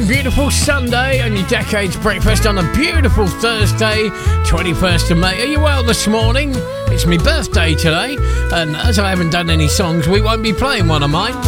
beautiful Sunday and your Decades Breakfast on a beautiful Thursday, 21st of May. Are you well this morning? It's my birthday today, and as I haven't done any songs, we won't be playing one of mine.